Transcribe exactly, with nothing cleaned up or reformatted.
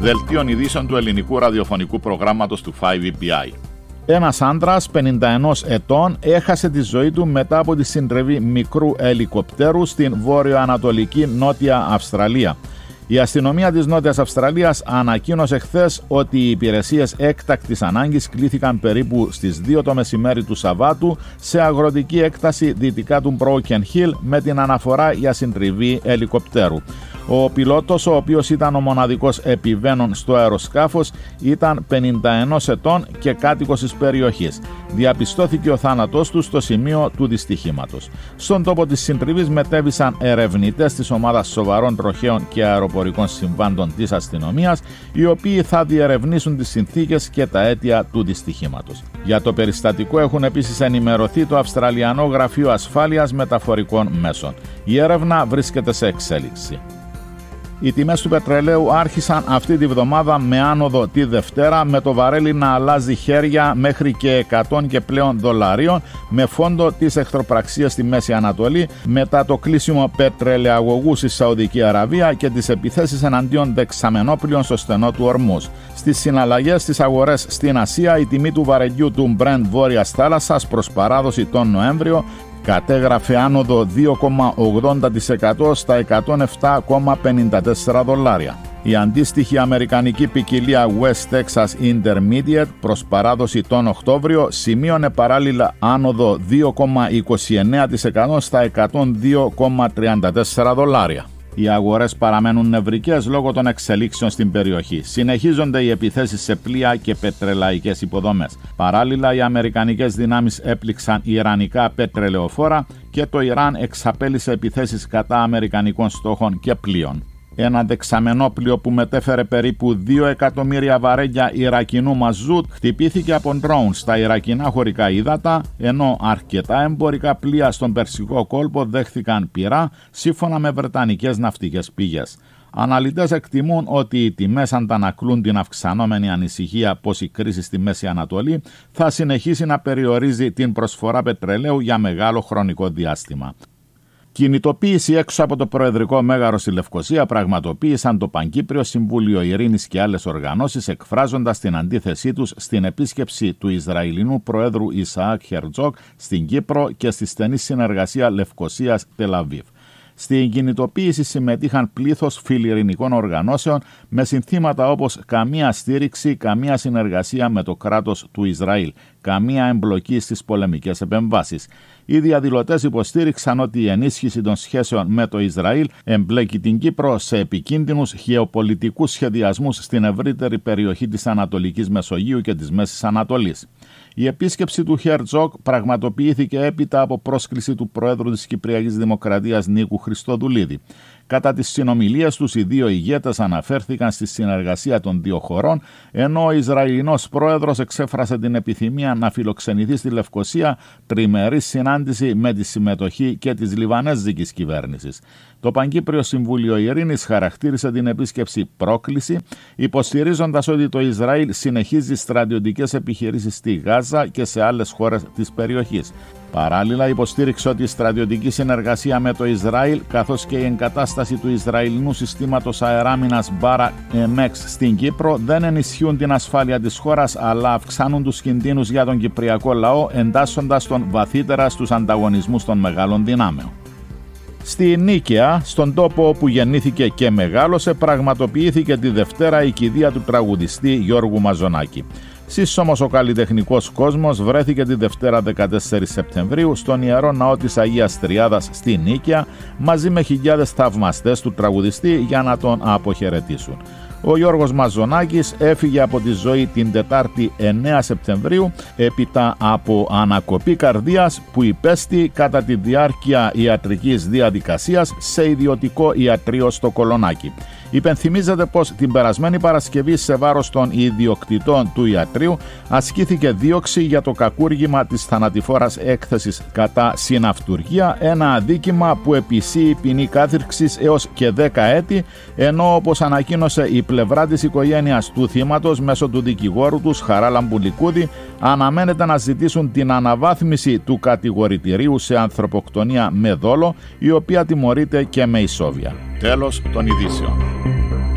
Δελτίων ειδήσεων του ελληνικού ραδιοφωνικού προγράμματος του φάιβ ι πι άι. Ένας άντρας πενήντα ενός ετών έχασε τη ζωή του μετά από τη συντριβή μικρού ελικοπτέρου στην βόρειο-ανατολική Νότια Αυστραλία. Η αστυνομία της Νότιας Αυστραλίας ανακοίνωσε χθες ότι οι υπηρεσίες έκτακτης ανάγκης κλήθηκαν περίπου στις δύο το μεσημέρι του Σαββάτου σε αγροτική έκταση δυτικά του Broken Hill με την αναφορά για συντριβή ελικοπτέρου. Ο πιλότος, ο οποίος ήταν ο μοναδικός επιβαίνων στο αεροσκάφος, ήταν πενήντα ενός ετών και κάτοικος της περιοχής. Διαπιστώθηκε ο θάνατός του στο σημείο του δυστυχήματος. Στον τόπο της συντριβής μετέβησαν ερευνητές της ομάδας σοβαρών τροχαίων και αεροπορικών συμβάντων της αστυνομίας, οι οποίοι θα διερευνήσουν τις συνθήκες και τα αίτια του δυστυχήματος. Για το περιστατικό έχουν επίσης ενημερωθεί το Αυστραλιανό Γραφείο Ασφάλειας Μεταφορικών Μέσων. Η έρευνα βρίσκεται σε εξέλιξη. Οι τιμές του πετρελαίου άρχισαν αυτή τη βδομάδα με άνοδο τη Δευτέρα, με το βαρέλι να αλλάζει χέρια μέχρι και εκατό και πλέον δολαρίων, με φόντο τις εχθροπραξίες στη Μέση Ανατολή μετά το κλείσιμο πετρελαιαγωγού στη Σαουδική Αραβία και τις επιθέσεις εναντίον δεξαμενόπλοιων στο στενό του Ορμούζ. Στις συναλλαγές στις αγορές στην Ασία, η τιμή του βαρελιού του Brent Βόρειας Θάλασσας προς παράδοση τον Νοέμβριο κατέγραφε άνοδο δύο κόμμα ογδόντα τοις εκατό στα εκατόν επτά κόμμα πενήντα τέσσερα δολάρια. Η αντίστοιχη αμερικανική ποικιλία West Texas Intermediate προς παράδοση τον Οκτώβριο σημείωνε παράλληλα άνοδο δύο κόμμα είκοσι εννέα τοις εκατό στα εκατόν δύο κόμμα τριάντα τέσσερα δολάρια. Οι αγορές παραμένουν νευρικές λόγω των εξελίξεων στην περιοχή. Συνεχίζονται οι επιθέσεις σε πλοία και πετρελαϊκές υποδομές. Παράλληλα, οι αμερικανικές δυνάμεις έπληξαν ιρανικά πετρελαιοφόρα και το Ιράν εξαπέλυσε επιθέσεις κατά αμερικανικών στόχων και πλοίων. Ένα δεξαμενόπλοιο που μετέφερε περίπου δύο εκατομμύρια βαρέλια Ιρακινού μαζούτ χτυπήθηκε από ντρόουν στα Ιρακινά χωρικά ύδατα, ενώ αρκετά εμπορικά πλοία στον Περσικό κόλπο δέχθηκαν πυρά, σύμφωνα με βρετανικές ναυτικές πηγές. Αναλυτές εκτιμούν ότι οι τιμές αντανακλούν την αυξανόμενη ανησυχία πως η κρίση στη Μέση Ανατολή θα συνεχίσει να περιορίζει την προσφορά πετρελαίου για μεγάλο χρονικό διάστημα. Κινητοποίηση έξω από το Προεδρικό Μέγαρο στη Λευκοσία πραγματοποίησαν το Παγκύπριο Συμβούλιο Ειρήνης και άλλες οργανώσεις, εκφράζοντας την αντίθεσή τους στην επίσκεψη του Ισραηλινού Προέδρου Ισαάκ Χερτζόκ στην Κύπρο και στη στενή συνεργασία Λευκοσίας-Τελ Αβίβ. Στην κινητοποίηση συμμετείχαν πλήθος φιλιρηνικών οργανώσεων με συνθήματα όπως «Καμία στήριξη, καμία συνεργασία με το κράτος του Ισραήλ, καμία εμπλοκή στις πολεμικές επεμβάσεις». Οι διαδηλωτές υποστήριξαν ότι η ενίσχυση των σχέσεων με το Ισραήλ εμπλέκει την Κύπρο σε επικίνδυνους γεωπολιτικούς σχεδιασμούς στην ευρύτερη περιοχή της Ανατολικής Μεσογείου και της Μέσης Ανατολής. Η επίσκεψη του Χερτζόκ πραγματοποιήθηκε έπειτα από πρόσκληση του Προέδρου της Κυπριακής Δημοκρατίας Νίκου Χριστοδουλίδη. Κατά τις συνομιλίες τους, οι δύο ηγέτες αναφέρθηκαν στη συνεργασία των δύο χωρών, ενώ ο Ισραηλινός Πρόεδρος εξέφρασε την επιθυμία να φιλοξενηθεί στη Λευκοσία τριμερή συνάντηση με τη συμμετοχή και της Λιβανέζικης κυβέρνησης. Το Παγκύπριο Συμβούλιο Ειρήνης χαρακτήρισε την επίσκεψη πρόκληση, υποστηρίζοντας ότι το Ισραήλ συνεχίζει στρατιωτικές επιχειρήσεις στη Γάζα και σε άλλες χώρες της περιοχής. Παράλληλα, υποστήριξε ότι η στρατιωτική συνεργασία με το Ισραήλ, καθώς και η εγκατάσταση του Ισραηλινού συστήματος αεράμινας Μπάρα εμ εξ στην Κύπρο δεν ενισχύουν την ασφάλεια της χώρας, αλλά αυξάνουν τους κινδύνους για τον κυπριακό λαό, εντάσσοντας τον βαθύτερα στους ανταγωνισμούς των μεγάλων δυνάμεων. Στη Νίκαια, στον τόπο όπου γεννήθηκε και μεγάλωσε, πραγματοποιήθηκε τη Δευτέρα η κηδεία του τραγουδιστή Γιώργου Μαζονάκη. Σύσσωμος ο καλλιτεχνικός κόσμος βρέθηκε τη Δευτέρα δεκατέσσερις Σεπτεμβρίου στον Ιερό Ναό της Αγίας Τριάδας στη Νίκαια, μαζί με χιλιάδες θαυμαστές του τραγουδιστή για να τον αποχαιρετήσουν. Ο Γιώργος Μαζονάκης έφυγε από τη ζωή την Τετάρτη εννέα Σεπτεμβρίου έπειτα από ανακοπή καρδίας που υπέστη κατά τη διάρκεια ιατρικής διαδικασίας σε ιδιωτικό ιατρείο στο Κολονάκι. Υπενθυμίζεται πως την περασμένη Παρασκευή σε βάρος των ιδιοκτητών του ιατρείου ασκήθηκε δίωξη για το κακούργημα της θανατηφόρας έκθεσης κατά συναυτουργία, ένα αδίκημα που επισύει ποινή κάθυρξης έως και δέκα έτη, ενώ όπως ανακοίνωσε η πλευρά της οικογένειας του θύματος μέσω του δικηγόρου τους Χαράλα Μπουλικούδη, αναμένεται να ζητήσουν την αναβάθμιση του κατηγορητηρίου σε ανθρωποκτονία με δόλο, η οποία τιμωρείται και με ισόβια. Τέλος των ειδήσεων.